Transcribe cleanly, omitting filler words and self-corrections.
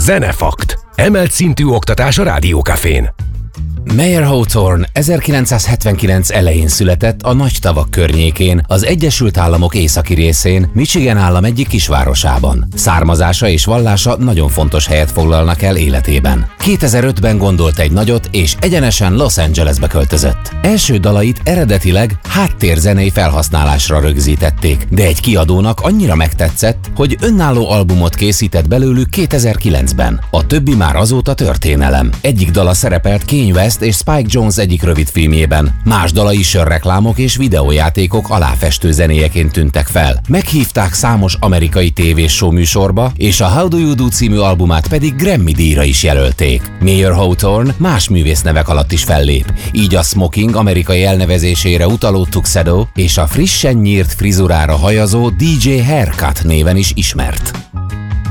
Zenefakt. Emelt szintű oktatás a Rádiókafén. Mayer Hawthorne 1979 elején született a Nagy Tavak környékén, az Egyesült Államok északi részén, Michigan állam egyik kisvárosában. Származása és vallása nagyon fontos helyet foglalnak el életében. 2005-ben gondolt egy nagyot, és egyenesen Los Angelesbe költözött. Első dalait eredetileg háttérzenei felhasználásra rögzítették, de egy kiadónak annyira megtetszett, hogy önálló albumot készített belőlük 2009-ben. A többi már azóta történelem. Egyik dala szerepelt Kanye West és Spike Jonze egyik rövidfilmjében, más dalai sörreklámok és videójátékok aláfestő zenéjeként tűntek fel. Meghívták számos amerikai tévés-show műsorba, és a How Do You Do című albumát pedig Grammy-díjra is jelölték. Mayer Hawthorne más művésznevek alatt is fellép, így a smoking amerikai elnevezésére utaló tuxedo és a frissen nyírt frizurára hajazó DJ Haircut néven is ismert.